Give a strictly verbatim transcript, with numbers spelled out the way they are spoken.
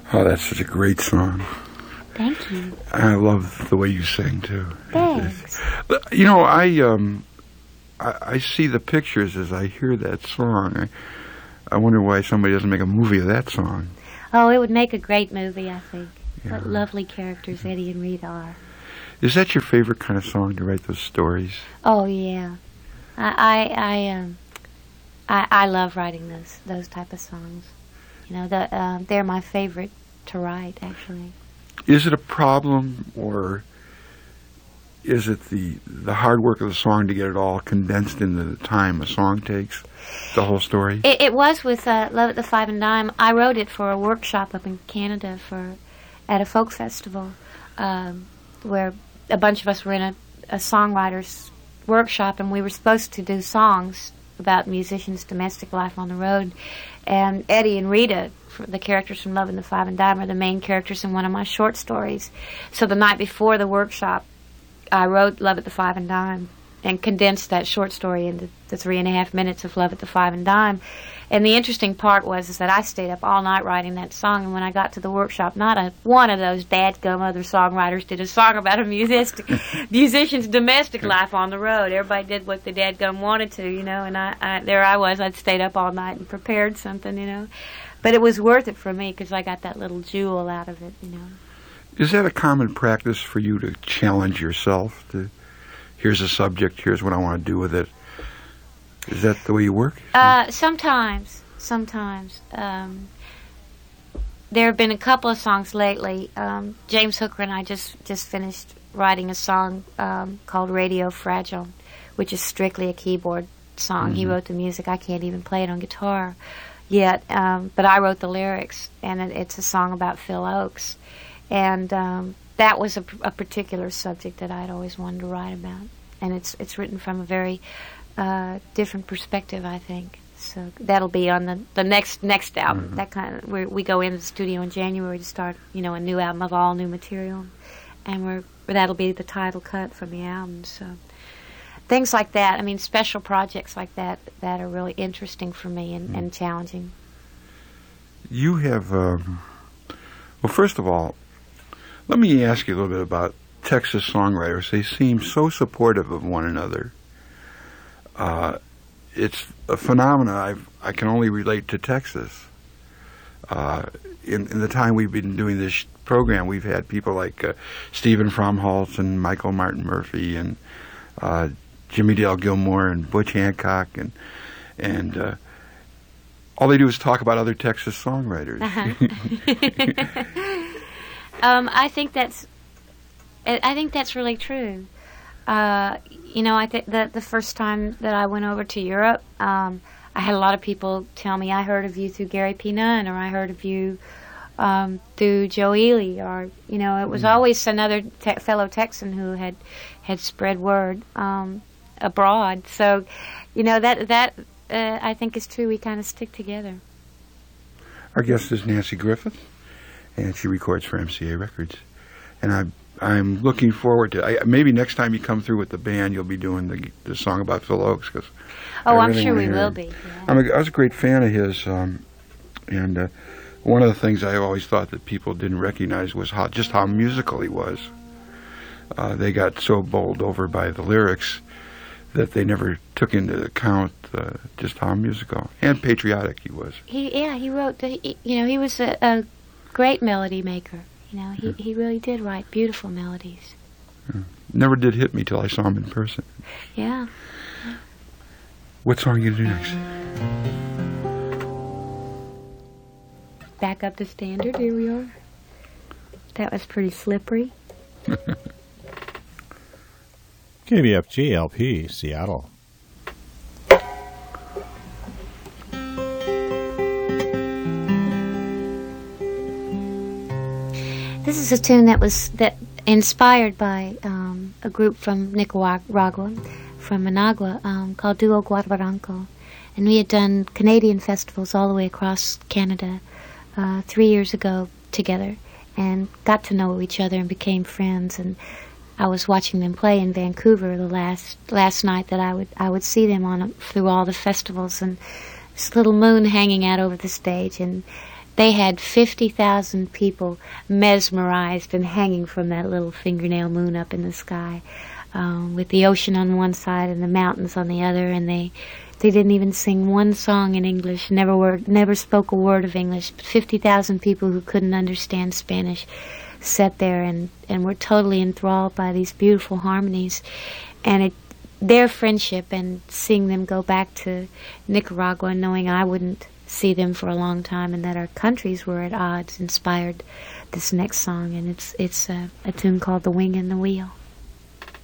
Oh, that's such a great song. Thank you. I love the way you sing too. Thanks. You know, I um, I, I see the pictures as I hear that song. I, I wonder why somebody doesn't make a movie of that song. Oh, it would make a great movie, I think. Yeah. What lovely characters Eddie and Rita are. Is that your favorite kind of song to write those stories? Oh yeah, I I I, um, I, I love writing those those type of songs. You know, the uh, they're my favorite to write, actually. Is it a problem, or is it the the hard work of the song to get it all condensed into the time a song takes, the whole story? It, it was with uh, Love at the Five and Dime. I wrote it for a workshop up in Canada for at a folk festival, um, where a bunch of us were in a, a songwriters workshop, and we were supposed to do songs about musicians' domestic life on the road. And Eddie and Rita, the characters from Love and the Five and Dime, are the main characters in one of my short stories. So the night before the workshop, I wrote Love at the Five and Dime and condensed that short story into the three and a half minutes of Love at the Five and Dime. And the interesting part was is that I stayed up all night writing that song, and when I got to the workshop, not a one of those dadgum other songwriters did a song about a music, musician's domestic life on the road. Everybody did what the dadgum wanted to, you know, and I, I there I was. I'd stayed up all night and prepared something, you know. But it was worth it for me because I got that little jewel out of it, you know. Is that a common practice for you to challenge yourself? To here's a subject, here's what I want to do with it. Is that the way you work? Uh, sometimes, sometimes. Um, there have been a couple of songs lately. Um, James Hooker and I just, just finished writing a song um, called Radio Fragile, which is strictly a keyboard song. Mm-hmm. He wrote the music. I can't even play it on guitar yet, um, but I wrote the lyrics, and it, it's a song about Phil Oakes. And um, that was a, a particular subject that I'd always wanted to write about. And it's it's written from a very uh, different perspective, I think. So that'll be on the, the next next album. Mm-hmm. That kind of we we go into the studio in January to start, you know, a new album of all new material, and we're that'll be the title cut from the album. So things like that. I mean, special projects like that that are really interesting for me and, mm-hmm. and challenging. You have um, well, first of all, let me ask you a little bit about Texas songwriters. They seem so supportive of one another. Uh, it's a phenomenon I've, I can only relate to Texas. Uh, in, in the time we've been doing this program, we've had people like uh, Stephen Fromholtz and Michael Martin Murphey and uh, Jimmy Dale Gilmore and Butch Hancock, and and uh, all they do is talk about other Texas songwriters. Uh-huh. um, I think that's I think that's really true. Uh, you know, I think that the first time that I went over to Europe, um, I had a lot of people tell me, I heard of you through Gary P. Nunn, or I heard of you um, through Joe Ely, or, you know, it was mm. always another te- fellow Texan who had, had spread word um, abroad. So, you know, that, that uh, I think is true. We kind of stick together. Our guest is Nanci Griffith, and she records for M C A Records. And I I'm looking forward to I, maybe next time you come through with the band, you'll be doing the the song about Phil Oakes. Cause oh, I I'm really sure we will him. be. Yeah. I'm a, I was a great fan of his, um, and uh, one of the things I always thought that people didn't recognize was how just how musical he was. Uh, they got so bowled over by the lyrics that they never took into account uh, just how musical and patriotic he was. He yeah he wrote the, he, you know he was a, a great melody maker. You know, he, he really did write beautiful melodies. Yeah. Never did hit me till I saw him in person. Yeah. What song are you going to do next? Back Up the Standard, here we are. That was pretty slippery. K B F G L P, Seattle. This is a tune that was that inspired by um, a group from Nicaragua, from Managua, um, called Duo Guarabaranco. And we had done Canadian festivals all the way across Canada uh, three years ago together, and got to know each other and became friends. And I was watching them play in Vancouver the last last night that I would I would see them on through all the festivals, and this little moon hanging out over the stage, and they had fifty thousand people mesmerized and hanging from that little fingernail moon up in the sky, um, with the ocean on one side and the mountains on the other, and they they didn't even sing one song in English, never word, never spoke a word of English, but fifty thousand people who couldn't understand Spanish sat there and, and were totally enthralled by these beautiful harmonies. And it, their friendship and seeing them go back to Nicaragua, knowing I wouldn't see them for a long time and that our countries were at odds, inspired this next song. And it's, it's a, a tune called The Wing and the Wheel.